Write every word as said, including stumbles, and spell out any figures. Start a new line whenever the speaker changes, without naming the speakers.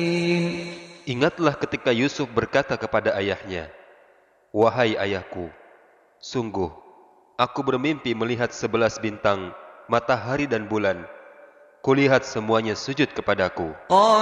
Ingatlah ketika Yusuf berkata kepada ayahnya, "Wahai ayahku, sungguh aku bermimpi melihat sebelas bintang, matahari dan bulan. Kulihat semuanya sujud kepadaku."